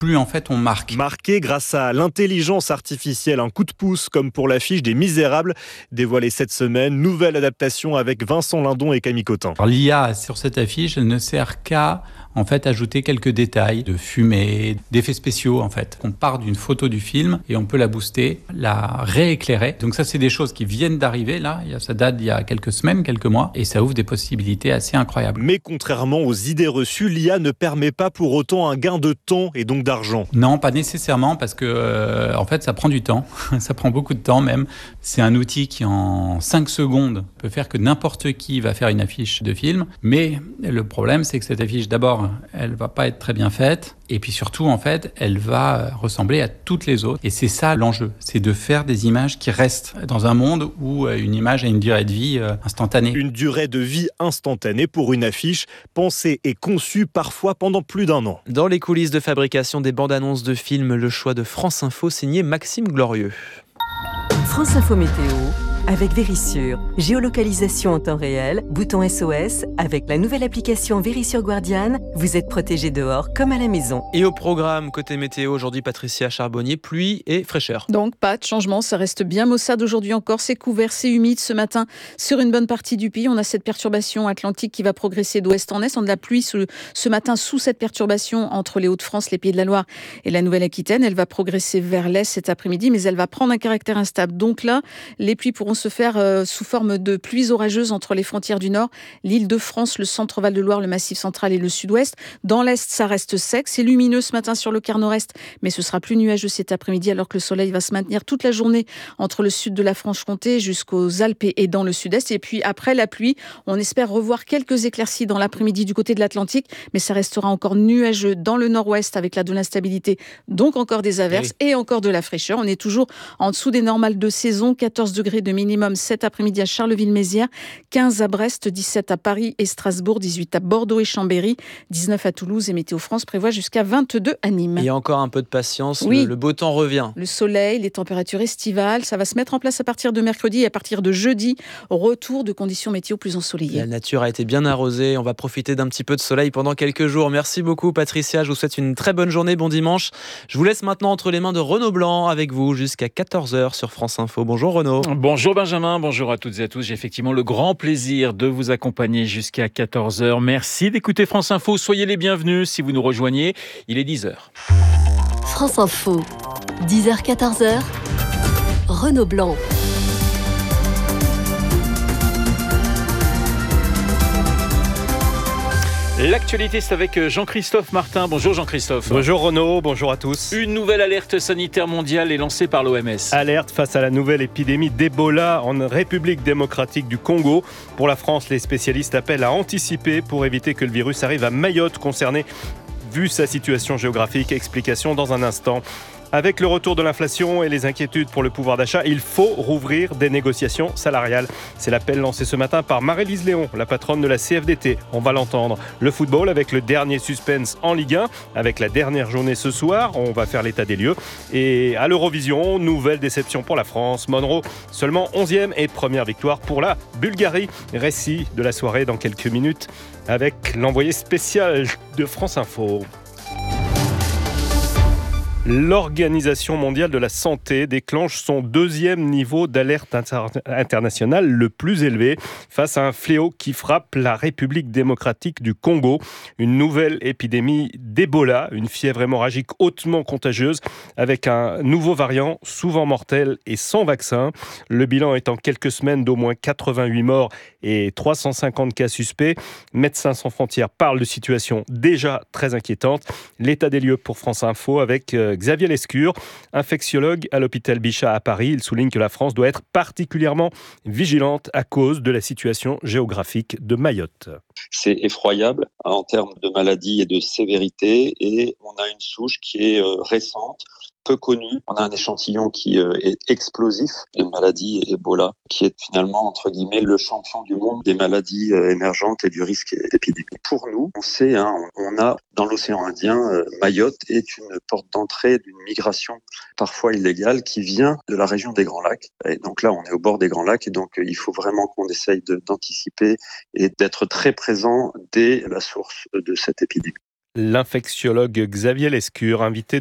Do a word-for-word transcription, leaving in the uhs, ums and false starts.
plus en fait on marque. Marqué grâce à l'intelligence artificielle, un coup de pouce comme pour l'affiche des Misérables, dévoilée cette semaine, nouvelle adaptation avec Vincent Lindon et Camille Cotin. Alors, l'I A sur cette affiche, elle ne sert qu'à en fait ajouter quelques détails de fumée, d'effets spéciaux en fait. On part d'une photo du film et on peut la booster, la rééclairer. Donc ça c'est des choses qui viennent d'arriver là, ça date d'il y a quelques semaines, quelques mois et ça ouvre des possibilités assez incroyables. Mais contrairement aux idées reçues, l'I A ne permet pas pour autant un gain de temps et donc d'argent. Non, pas nécessairement parce que euh, en fait ça prend du temps, ça prend beaucoup de temps même. C'est un outil qui en cinq secondes peut faire que n'importe qui va faire une affiche de film, mais le problème c'est que cette affiche d'abord elle va pas être très bien faite et puis surtout en fait elle va ressembler à toutes les autres et c'est ça l'enjeu, c'est de faire des images qui restent dans un monde où une image a une durée de vie instantanée. Une durée de vie instantanée pour une affiche pensée et conçue parfois pendant plus d'un an. Dans les coulisses de fabrication des bandes annonces de films, le choix de France Info signé Maxime Glorieux. France Info Météo avec Vérissure. Géolocalisation en temps réel, bouton S O S. Avec la nouvelle application Vérissure Guardian, vous êtes protégé dehors comme à la maison. Et au programme côté météo, aujourd'hui Patricia Charbonnier, pluie et fraîcheur. Donc pas de changement, ça reste bien maussade aujourd'hui encore. C'est couvert, c'est humide ce matin sur une bonne partie du pays. On a cette perturbation atlantique qui va progresser d'ouest en est. On a de la pluie sous, ce matin sous cette perturbation entre les Hauts-de-France, les Pays de la Loire et la Nouvelle-Aquitaine. Elle va progresser vers l'est cet après-midi, mais elle va prendre un caractère instable. Donc là, les pluies pourront se faire euh, sous forme de pluies orageuses entre les frontières du Nord, l'Île-de-France, le centre-Val de Loire, le Massif central et le Sud-Ouest. Dans l'Est, ça reste sec. C'est lumineux ce matin sur le quart nord-est, mais ce sera plus nuageux cet après-midi alors que le soleil va se maintenir toute la journée entre le sud de la Franche-Comté jusqu'aux Alpes et dans le Sud-Est. Et puis après la pluie, on espère revoir quelques éclaircies dans l'après-midi du côté de l'Atlantique, mais ça restera encore nuageux dans le Nord-Ouest avec là de l'instabilité, donc encore des averses oui. et encore de la fraîcheur. On est toujours en dessous des normales de saison, quatorze degrés de minimum cet après-midi à Charleville-Mézières, quinze à Brest, dix-sept à Paris et Strasbourg, dix-huit à Bordeaux et Chambéry, dix-neuf à Toulouse et Météo France prévoit jusqu'à vingt-deux à Nîmes. Il y a encore un peu de patience, oui. le, le beau temps revient. Le soleil, les températures estivales, ça va se mettre en place à partir de mercredi et à partir de jeudi, retour de conditions météo plus ensoleillées. La nature a été bien arrosée, on va profiter d'un petit peu de soleil pendant quelques jours. Merci beaucoup Patricia, je vous souhaite une très bonne journée, bon dimanche. Je vous laisse maintenant entre les mains de Renaud Blanc avec vous jusqu'à quatorze heures sur France Info. Bonjour Renaud. Bonjour Benjamin, bonjour à toutes et à tous. J'ai effectivement le grand plaisir de vous accompagner jusqu'à quatorze heures. Merci d'écouter France Info. Soyez les bienvenus si vous nous rejoignez. Il est dix heures. France Info, dix heures quatorze heures. Renaud Blanc. L'actualité, c'est avec Jean-Christophe Martin. Bonjour Jean-Christophe. Bonjour Renaud, bonjour à tous. Une nouvelle alerte sanitaire mondiale est lancée par l'O M S. Alerte face à la nouvelle épidémie d'Ebola en République démocratique du Congo. Pour la France, les spécialistes appellent à anticiper pour éviter que le virus arrive à Mayotte, concerné vu sa situation géographique. Explication dans un instant. Avec le retour de l'inflation et les inquiétudes pour le pouvoir d'achat, il faut rouvrir des négociations salariales. C'est l'appel lancé ce matin par Marie-Lise Léon, la patronne de la C F D T. On va l'entendre. Le football avec le dernier suspense en Ligue un, avec la dernière journée ce soir. On va faire l'état des lieux. Et à l'Eurovision, nouvelle déception pour la France. Monroe, seulement onzième et première victoire pour la Bulgarie. Récit de la soirée dans quelques minutes avec l'envoyé spécial de France Info. L'Organisation mondiale de la santé déclenche son deuxième niveau d'alerte inter- internationale, le plus élevé, face à un fléau qui frappe la République démocratique du Congo. Une nouvelle épidémie d'Ebola, une fièvre hémorragique hautement contagieuse, avec un nouveau variant souvent mortel et sans vaccin. Le bilan est en quelques semaines d'au moins quatre-vingt-huit morts et trois cent cinquante cas suspects. Médecins sans frontières parle de situation déjà très inquiétante. L'état des lieux pour France Info avec euh, Xavier Lescure, infectiologue à l'hôpital Bichat à Paris. Il souligne que la France doit être particulièrement vigilante à cause de la situation géographique de Mayotte. C'est effroyable en termes de maladie et de sévérité et on a une souche qui est euh, récente, peu connue. On a un échantillon qui euh, est explosif, la maladie Ebola, qui est finalement, entre guillemets, le champion du monde des maladies euh, émergentes et du risque d'épidémie. Pour nous, on sait, hein, on a dans l'océan Indien, euh, Mayotte est une porte d'entrée d'une migration parfois illégale qui vient de la région des Grands Lacs. Et donc là, on est au bord des Grands Lacs et donc euh, il faut vraiment qu'on essaye de, d'anticiper et d'être très présent dès la source de cette épidémie. L'infectiologue Xavier Lescure, invité